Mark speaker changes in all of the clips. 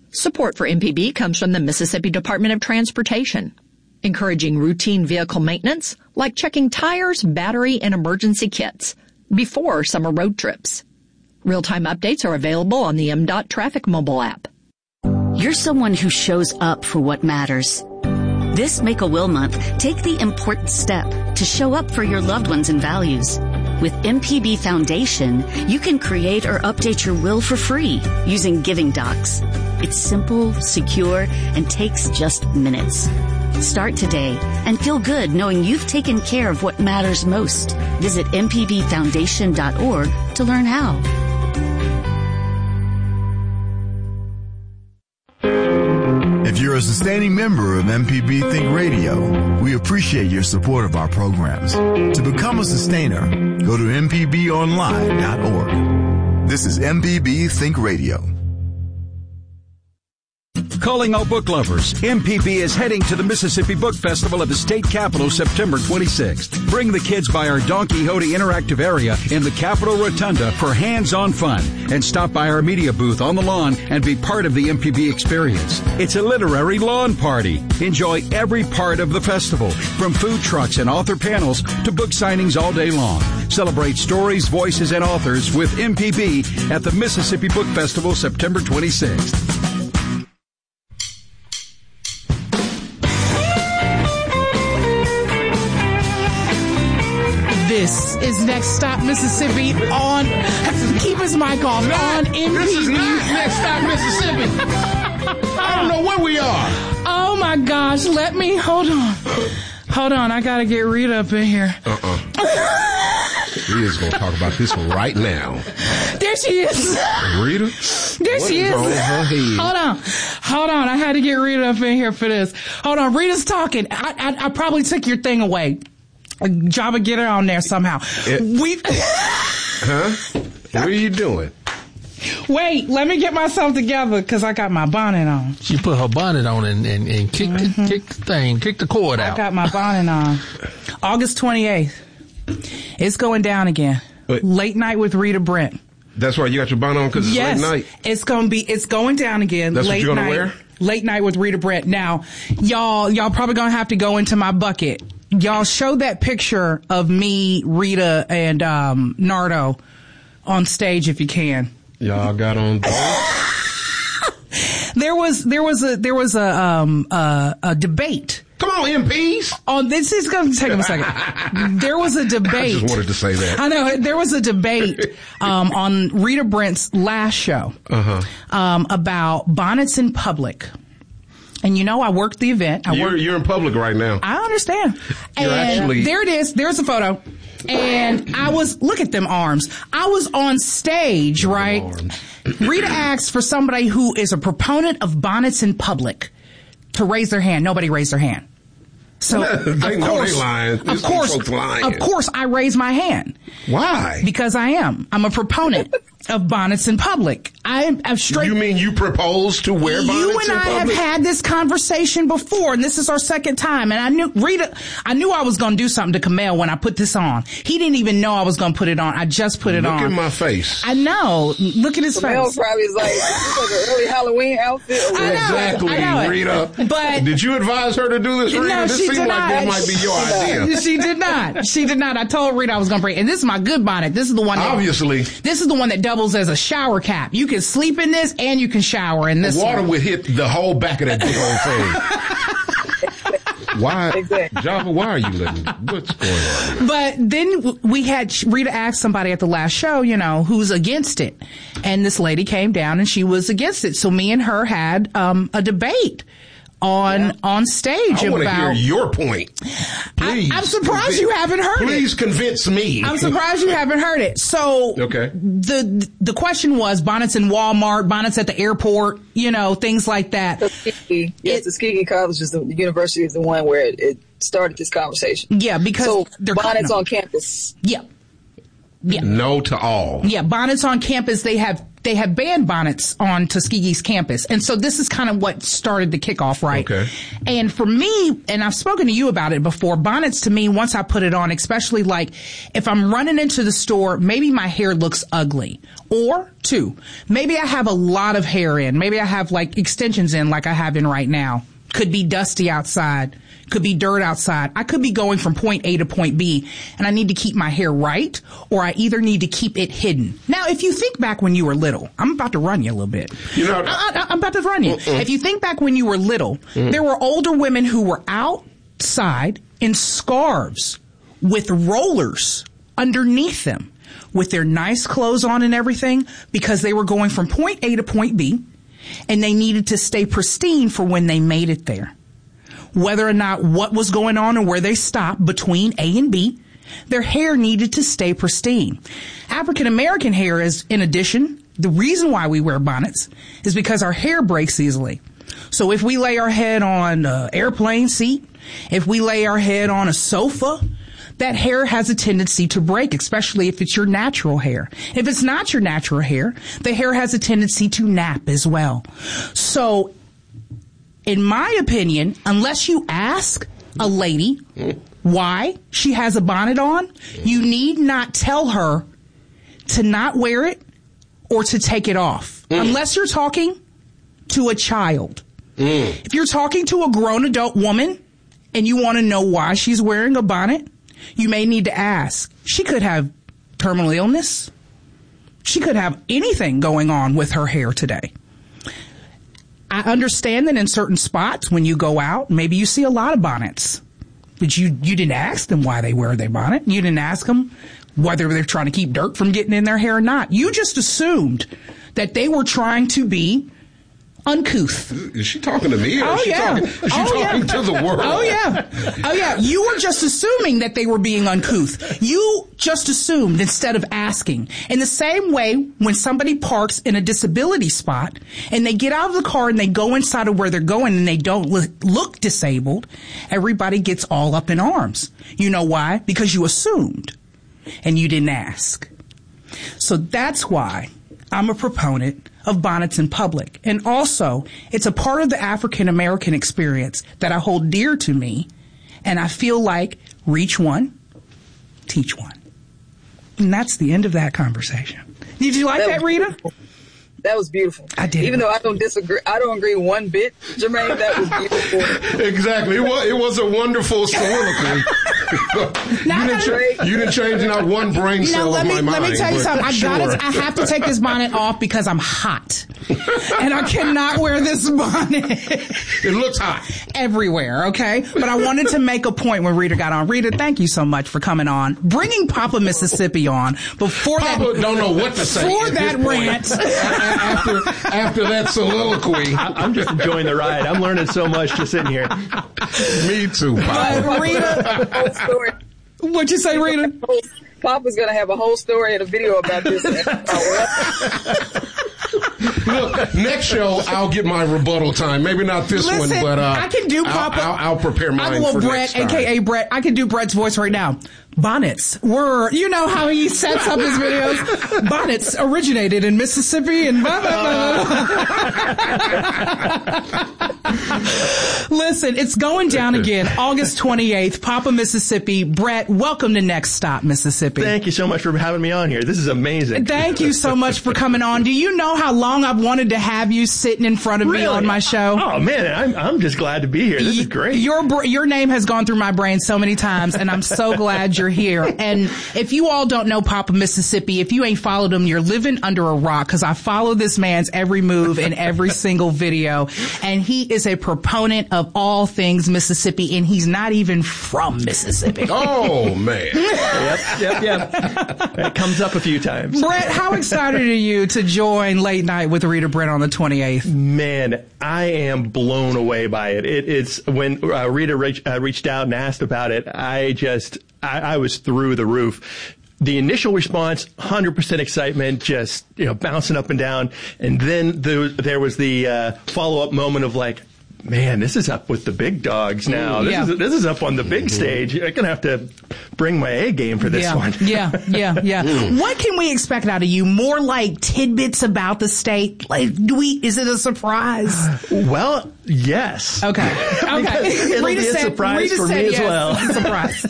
Speaker 1: Support for MPB comes from the Mississippi Department of Transportation, encouraging routine vehicle maintenance like checking tires, battery, and emergency kits before summer road trips. Real-time updates are available on the MDOT Traffic mobile app.
Speaker 2: You're someone who shows up for what matters. This Make-A-Will Month, take the important step to show up for your loved ones and values. With MPB Foundation, you can create or update your will for free using Giving Docs. It's simple, secure, and takes just minutes. Start today and feel good knowing you've taken care of what matters most. Visit mpbfoundation.org to learn how.
Speaker 3: If you're a sustaining member of MPB Think Radio, we appreciate your support of our programs. To become a sustainer, go to mpbonline.org. This is MPB Think Radio.
Speaker 4: Calling all book lovers, MPB is heading to the Mississippi Book Festival at the state capitol September 26th. Bring the kids by our Don Quixote interactive area in the Capitol Rotunda for hands-on fun, and stop by our media booth on the lawn and be part of the MPB experience. It's a literary lawn party. Enjoy every part of the festival, from food trucks and author panels to book signings all day long. Celebrate stories, voices, and authors with MPB at the Mississippi Book Festival September 26th.
Speaker 5: This is Next Stop Mississippi on, keep his mic off, on MPB.
Speaker 6: This is not Next Stop Mississippi. I don't know where we are.
Speaker 5: Oh my gosh, hold on, I gotta get Rita up in here.
Speaker 6: Rita's gonna talk about this one right now.
Speaker 5: There she is.
Speaker 6: Rita?
Speaker 5: There she is. Hold on, I had to get Rita up in here for this. Hold on, Rita's talking. I probably took your thing away. Java, get her on there somehow.
Speaker 6: Huh? What are you doing?
Speaker 5: Wait, let me get myself together because I got my bonnet on.
Speaker 7: She put her bonnet on and kicked the cord out.
Speaker 5: I got my bonnet on. August 28th. It's going down again.
Speaker 6: Wait.
Speaker 5: Late night with Rita Brent.
Speaker 6: That's why you got your bonnet on, because it's late night.
Speaker 5: It's going down again.
Speaker 6: That's
Speaker 5: late
Speaker 6: what you're going
Speaker 5: to
Speaker 6: wear?
Speaker 5: Late night with Rita Brent. Now, y'all probably going to have to go into my bucket. Y'all show that picture of me, Rita, and Nardo on stage if you can.
Speaker 6: Y'all got on those?
Speaker 5: There was a debate.
Speaker 6: Come on, MPs.
Speaker 5: Oh, this is going to take them a second. There was a debate.
Speaker 6: I just wanted to say that.
Speaker 5: I know. There was a debate on Rita Brent's last show about bonnets in public. And I worked the event.
Speaker 6: You're in public right now.
Speaker 5: I understand. And there it is. There's a photo. And look at them arms. I was on stage, right? Rita asked for somebody who is a proponent of bonnets in public to raise their hand. Nobody raised their hand. So,
Speaker 6: they know they lying. Of
Speaker 5: course, I raise my hand.
Speaker 6: Why?
Speaker 5: Because I am. I'm a proponent of bonnets in public. I'm straight.
Speaker 6: You mean you propose to wear bonnets in public?
Speaker 5: You and I have had this conversation before, and this is our second time. And I knew I was going to do something to Kamel when I put this on. He didn't even know I was going to put it on. I just put it on.
Speaker 6: Look at my face.
Speaker 5: I know. Look at his
Speaker 8: Kamel
Speaker 5: face.
Speaker 8: probably is like, this is like an early Halloween outfit.
Speaker 6: Exactly, Rita.
Speaker 5: But
Speaker 6: did you advise her to do this, Rita?
Speaker 5: No,
Speaker 6: this
Speaker 5: she
Speaker 6: seemed
Speaker 5: did
Speaker 6: like
Speaker 5: not.
Speaker 6: that might be your idea.
Speaker 5: She did not. She did not. I told Rita I was going to bring it. And this is my good bonnet. This is the one.
Speaker 6: Obviously.
Speaker 5: This is the one that doubles as a shower cap. You can sleep in this and you can shower in this.
Speaker 6: Water
Speaker 5: one.
Speaker 6: would hit the whole back of that big old thing. Why?
Speaker 8: Exactly.
Speaker 6: Java, why are you living? What's going on here?
Speaker 5: But then we had Rita asked somebody at the last show, who's against it. And this lady came down and she was against it. So me and her had a debate on stage.
Speaker 6: I want to hear your point. Please.
Speaker 5: I'm surprised you haven't heard it.
Speaker 6: Please convince me.
Speaker 5: I'm surprised you haven't heard it. So
Speaker 6: okay.
Speaker 5: The question was bonnets in Walmart, bonnets at the airport, things like that.
Speaker 8: Tuskegee College is the university is the one where it started this conversation.
Speaker 5: Yeah, because they're
Speaker 8: bonnets on campus.
Speaker 5: Yeah. Yeah.
Speaker 6: No to all.
Speaker 5: Yeah, bonnets on campus, they have they have banned bonnets on Tuskegee's campus. And so this is kind of what started the kickoff, right?
Speaker 6: Okay.
Speaker 5: And for me, and I've spoken to you about it before, bonnets to me, once I put it on, especially like if I'm running into the store, maybe my hair looks ugly. Or two, maybe I have a lot of hair in. Maybe I have like extensions in like I have in right now. Could be dusty outside. Could be dirt outside. I could be going from point A to point B, and I need to keep my hair right, or I either need to keep it hidden. Now, if you think back when you were little, I'm about to run you a little bit. I'm about to run you. If you think back when you were little, there were older women who were outside in scarves with rollers underneath them with their nice clothes on and everything because they were going from point A to point B, and they needed to stay pristine for when they made it there. Whether or not what was going on or where they stopped between A and B, their hair needed to stay pristine. African American hair is, in addition, the reason why we wear bonnets is because our hair breaks easily. So if we lay our head on an airplane seat, if we lay our head on a sofa, that hair has a tendency to break, especially if it's your natural hair. If it's not your natural hair, the hair has a tendency to nap as well. So in my opinion, unless you ask a lady why she has a bonnet on, you need not tell her to not wear it or to take it off. Unless you're talking to a child. If you're talking to a grown adult woman and you want to know why she's wearing a bonnet, you may need to ask. She could have terminal illness. She could have anything going on with her hair today. I understand that in certain spots when you go out, maybe you see a lot of bonnets. But you didn't ask them why they wear their bonnet. You didn't ask them whether they're trying to keep dirt from getting in their hair or not. You just assumed that they were trying to be uncouth.
Speaker 6: Is she talking to me? Or is she talking to the world?
Speaker 5: Oh, yeah. You were just assuming that they were being uncouth. You just assumed instead of asking. In the same way, when somebody parks in a disability spot and they get out of the car and they go inside of where they're going and they don't look disabled, everybody gets all up in arms. You know why? Because you assumed and you didn't ask. So that's why I'm a proponent of bonnets in public. And also, it's a part of the African American experience that I hold dear to me. And I feel like reach one, teach one. And that's the end of that conversation. Did you like that, Rita?
Speaker 8: Beautiful. That was beautiful.
Speaker 5: I did.
Speaker 8: Even though I don't agree one bit, Jermaine, that was beautiful.
Speaker 6: Exactly. It was a wonderful soliloquy. You didn't change not one brain cell of my mind.
Speaker 5: Let me tell you something. I have to take this bonnet off because I'm hot. And I cannot wear this bonnet.
Speaker 6: It looks hot.
Speaker 5: Everywhere, okay? But I wanted to make a point when Rita got on. Rita, thank you so much for coming on. Bringing Papa Mississippi on before
Speaker 6: Papa don't know what to say.
Speaker 5: Before that rant.
Speaker 6: After that soliloquy.
Speaker 9: I'm just enjoying the ride. I'm learning so much just sitting here.
Speaker 6: Me too, Papa.
Speaker 5: Rita, what'd you say, Rita?
Speaker 8: Papa's going to have a whole story and a video about this.
Speaker 6: Look, next show I'll get my rebuttal time. Maybe not this one, but
Speaker 5: I can do Papa.
Speaker 6: I'll prepare mine for
Speaker 5: Brett,
Speaker 6: next time.
Speaker 5: AKA Brett. I can do Brett's voice right now. Bonnets were, you know how he sets up his videos? Bonnets originated in Mississippi and blah, blah, blah. Listen, it's going down again, August 28th, Papa, Mississippi. Brett, welcome to Next Stop, Mississippi.
Speaker 9: Thank you so much for having me on here. This is amazing.
Speaker 5: Thank you so much for coming on. Do you know how long I've wanted to have you sitting in front of me on my show?
Speaker 9: Oh, man, I'm just glad to be here. This is great.
Speaker 5: Your name has gone through my brain so many times, and I'm so glad you're here. And if you all don't know Papa Mississippi, if you ain't followed him, you're living under a rock, because I follow this man's every move in every single video. And he is a proponent of all things Mississippi, and he's not even from Mississippi.
Speaker 6: Oh, man.
Speaker 9: Yep. It comes up a few times.
Speaker 5: Brett, how excited are you to join Late Night with Rita Brett on the 28th?
Speaker 9: Man, I am blown away by it. It's when Rita reached out and asked about it, I was through the roof. The initial response, 100% excitement, just bouncing up and down, and then there was the follow-up moment of like, man, this is up with the big dogs now. This is up on the big stage. I'm going to have to bring my A game for this one.
Speaker 5: Yeah. What can we expect out of you? More like tidbits about the state? Like, is it a surprise?
Speaker 9: Well, yes.
Speaker 5: Okay.
Speaker 9: It'll be a surprise for me as well.
Speaker 5: Surprise.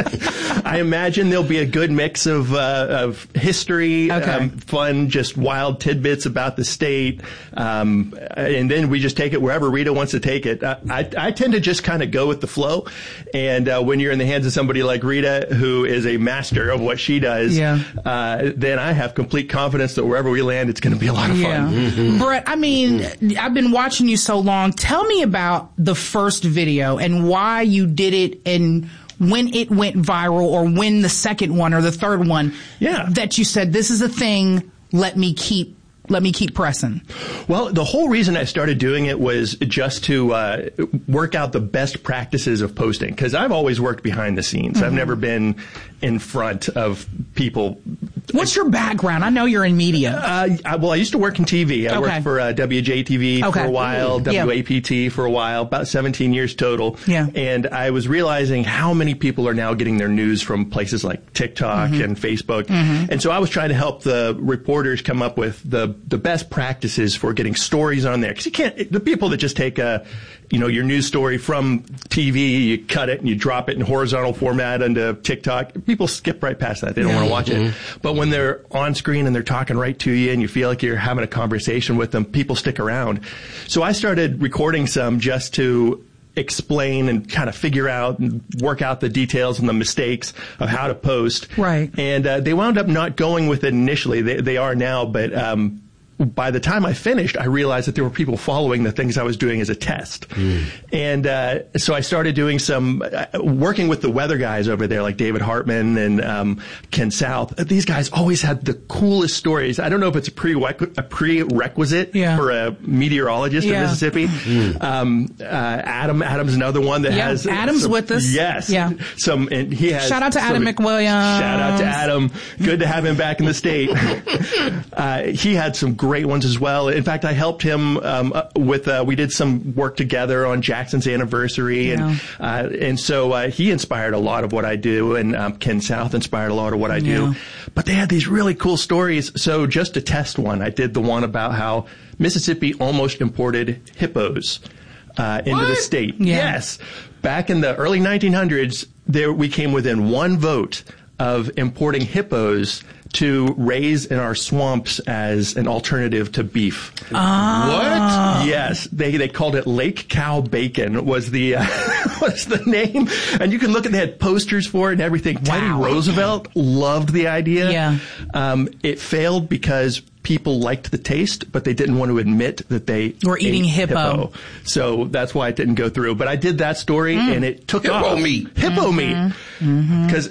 Speaker 9: I imagine there'll be a good mix of history, fun, just wild tidbits about the state, and then we just take it wherever Rita wants to take it. I tend to just kind of go with the flow, and when you're in the hands of somebody like Rita, who is a master of what she does, then I have complete confidence that wherever we land, it's going to be a lot of fun.
Speaker 5: Brett, I mean, I've been watching you so long. Tell me about the first video and why you did it and when it went viral, or when the second one or the third one that you said, this is a thing, let me keep pressing.
Speaker 9: Well, the whole reason I started doing it was just to work out the best practices of posting, because I've always worked behind the scenes. I've never been in front of people.
Speaker 5: What's your background? I know you're in media.
Speaker 9: I used to work in TV. I worked for WJTV for a while, WAPT for a while, about 17 years total. And I was realizing how many people are now getting their news from places like TikTok and Facebook. And so I was trying to help the reporters come up with the best practices for getting stories on there. Because you can't, the people that just take your news story from TV, you cut it and you drop it in horizontal format into TikTok. People skip right past that. They don't want to watch it. But when they're on screen and they're talking right to you and you feel like you're having a conversation with them, people stick around. So I started recording some just to explain and kind of figure out and work out the details and the mistakes of how to post.
Speaker 5: Right.
Speaker 9: And they wound up not going with it initially. They are now, but by the time I finished, I realized that there were people following the things I was doing as a test. And so I started doing some working with the weather guys over there, like David Hartman and Ken South. These guys always had the coolest stories. I don't know if it's a prerequisite for a meteorologist in Mississippi. Adam's another one that has
Speaker 5: Adam's with us.
Speaker 9: Yes.
Speaker 5: Yeah.
Speaker 9: And he has
Speaker 5: shout out to Adam McWilliams.
Speaker 9: Shout out to Adam. Good to have him back in the state. He had some great ones as well. In fact, I helped him with we did some work together on Jackson's anniversary, and so he inspired a lot of what I do, and Ken South inspired a lot of what I do. But they had these really cool stories. So just to test one, I did the one about how Mississippi almost imported hippos into the state. Yes, back in the early 1900s, we came within one vote of importing hippos to raise in our swamps as an alternative to beef.
Speaker 6: What?
Speaker 9: Yes, they called it Lake Cow Bacon was the name, and you can look at, they had posters for it and everything. Wow. Teddy Roosevelt loved the idea. It failed because people liked the taste, but they didn't want to admit that they
Speaker 5: were eating hippo.
Speaker 9: So that's why it didn't go through. But I did that story, and it took off. Hippo meat. Because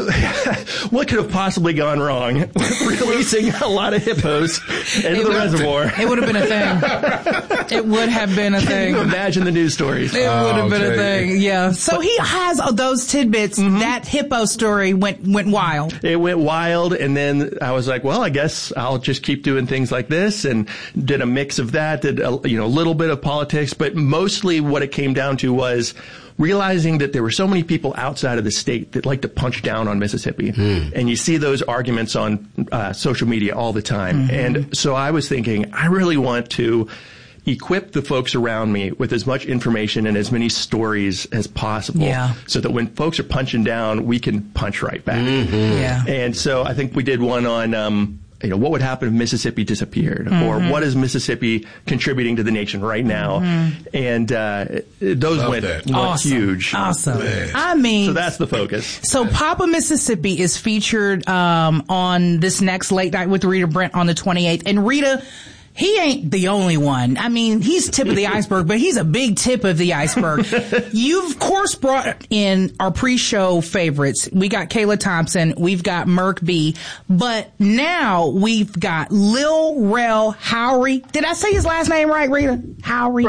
Speaker 9: what could have possibly gone wrong with releasing a lot of hippos into the reservoir?
Speaker 5: It would have been a thing. It would have been a thing.
Speaker 9: Can you imagine the news stories?
Speaker 5: It would have been a thing. Yeah. So he has those tidbits. That hippo story went wild.
Speaker 9: It went wild, and then I was like, well, I guess I'll just keep doing things like this, and did a mix of that, did a little bit of politics, but mostly what it came down to was realizing that there were so many people outside of the state that like to punch down on Mississippi. And you see those arguments on social media all the time. And so I was thinking, I really want to equip the folks around me with as much information and as many stories as possible, so that when folks are punching down, we can punch right back. And so I think we did one on what would happen if Mississippi disappeared, or what is Mississippi contributing to the nation right now? And those went huge.
Speaker 5: Awesome. Man. I mean,
Speaker 9: so that's the focus.
Speaker 5: So Papa Mississippi is featured on this next Late Night with Rita Brent on the 28th, and Rita, he ain't the only one. I mean, he's tip of the iceberg, but he's a big tip of the iceberg. You've, of course, brought in our pre-show favorites. We got Kayla Thompson. We've got Merk B. But now we've got Lil Rel Howery. Did I say his last name right, Rita? Howery?
Speaker 8: Right.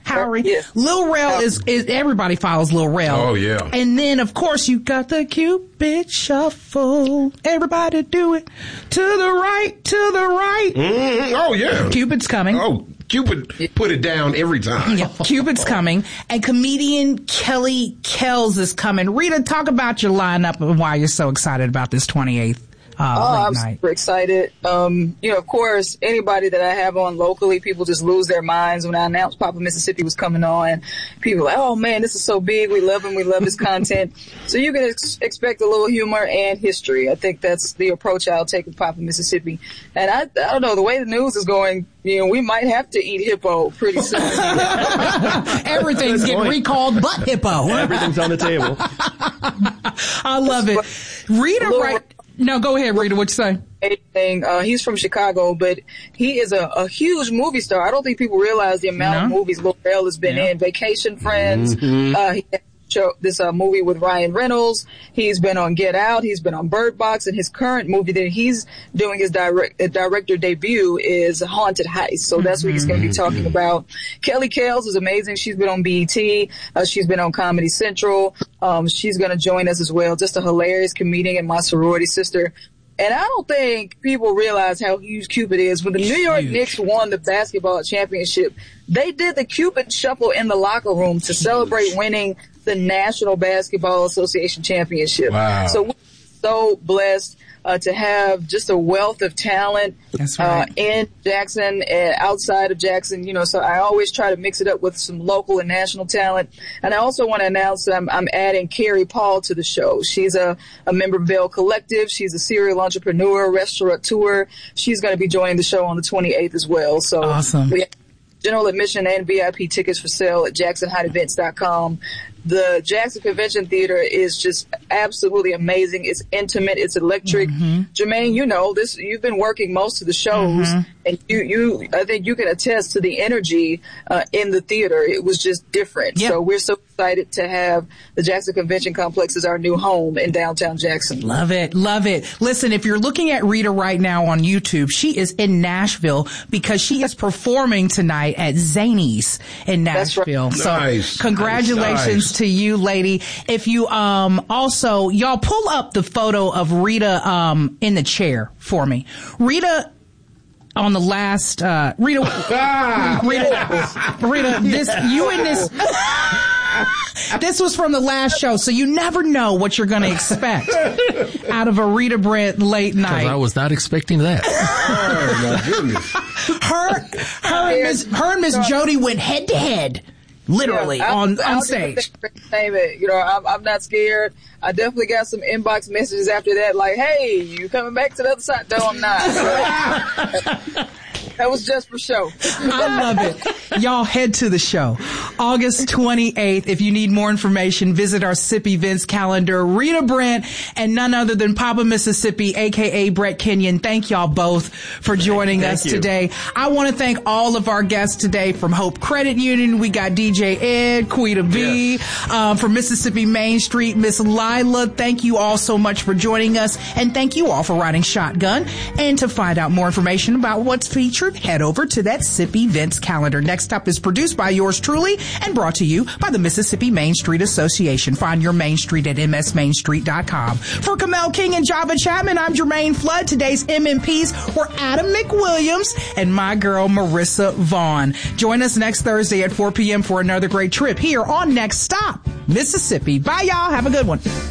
Speaker 5: Howery.
Speaker 8: Yes.
Speaker 5: Lil Rel is everybody follows Lil Rel.
Speaker 6: Oh, yeah.
Speaker 5: And then, of course, you got the Cupid Shuffle. Everybody do it. To the right, to the right.
Speaker 6: Oh, yeah.
Speaker 5: Cupid's coming.
Speaker 6: Oh, Cupid put it down every time.
Speaker 5: Yeah, Cupid's coming. And comedian Kelly Kells is coming. Rita, talk about your lineup and why you're so excited about this 28th.
Speaker 8: I'm super excited. Of course, anybody that I have on locally, people just lose their minds. When I announced Papa Mississippi was coming on, people were like, oh man, this is so big. We love him. We love his content. So you can expect a little humor and history. I think that's the approach I'll take with Papa Mississippi. And I don't know, the way the news is going, we might have to eat hippo pretty soon.
Speaker 5: Everything's getting recalled but hippo.
Speaker 9: Everything's on the table.
Speaker 5: I love it. Rita, No, go ahead, Rita. What you say?
Speaker 8: He's from Chicago, but he is a huge movie star. I don't think people realize the amount of movies Lil Rel has been in. Vacation Friends. He had this movie with Ryan Reynolds. He's been on Get Out. He's been on Bird Box. And his current movie that he's doing his director debut is Haunted Heist. So that's what he's going to be talking about. Kelly Kells is amazing. She's been on BET. She's been on Comedy Central. She's going to join us as well. Just a hilarious comedian and my sorority sister. And I don't think people realize how huge Cupid is. When the New York Knicks won the basketball championship, they did the Cupid Shuffle in the locker room to celebrate winning the National Basketball Association championship. Wow. So we're so blessed to have just a wealth of talent in Jackson and outside of Jackson. So I always try to mix it up with some local and national talent. And I also want to announce that I'm adding Carrie Paul to the show. She's a member of Bell Collective. She's a serial entrepreneur, restaurateur. She's going to be joining the show on the 28th as well. So
Speaker 5: awesome.
Speaker 8: We have general admission and VIP tickets for sale at JacksonHeightEvents.com. The Jackson Convention Theater is just absolutely amazing. It's intimate. It's electric. Jermaine, this. You've been working most of the shows, and I think you can attest to the energy in the theater. It was just different. Yep. So we're so excited to have the Jackson Convention Complex as our new home in downtown Jackson.
Speaker 5: Love it. Love it. Listen, if you're looking at Rita right now on YouTube, she is in Nashville because she is performing tonight at Zanies in Nashville.
Speaker 8: That's
Speaker 5: right. So congratulations to you, lady. If you also, y'all pull up the photo of Rita in the chair for me. Rita on the last Rita, this was from the last show, so you never know what you're going to expect out of a Rita Brent late night.
Speaker 7: Because I was not expecting that.
Speaker 6: Oh, my goodness.
Speaker 5: Her and Miss Jody went head to head. Literally on stage.
Speaker 8: I'm not scared. I definitely got some inbox messages after that, like, "Hey, you coming back to the other side?" No, I'm not. That was just for show.
Speaker 5: I love it. Y'all head to the show. August 28th. If you need more information, visit our SIP events calendar. Rita Brent and none other than Papa Mississippi, a.k.a. Brett Kenyon. Thank y'all both for joining us today. I want to thank all of our guests today from Hope Credit Union. We got DJ Ed, Quita B, from Mississippi Main Street, Miss Lila. Thank you all so much for joining us. And thank you all for riding shotgun. And to find out more information about what's featured, head over to that SIP events calendar. Next up is produced by yours truly and brought to you by the Mississippi Main Street Association. Find your Main Street at msmainstreet.com. For Kamel King and Java Chapman, I'm Jermaine Flood. Today's MMPs were Adam McWilliams and my girl Marissa Vaughn. Join us next Thursday at 4 p.m. for another great trip here on Next Stop, Mississippi. Bye, y'all. Have a good one.